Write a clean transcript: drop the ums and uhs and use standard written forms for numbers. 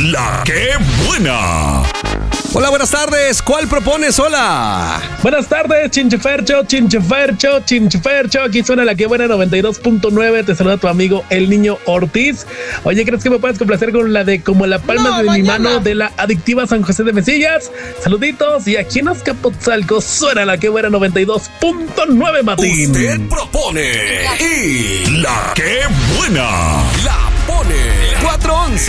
La que buena. Hola, buenas tardes. ¿Cuál propones? Hola. Buenas tardes, Chinchefercho. Aquí suena La que buena 92.9. Te saluda tu amigo el Niño Ortiz. Oye, ¿crees que me puedes complacer con la de Como la palma de mi mano de la adictiva San José de Mesillas? Saluditos. Y aquí en Azcapotzalco suena La que buena 92.9, Matín. Usted propone y La que buena la pone 411.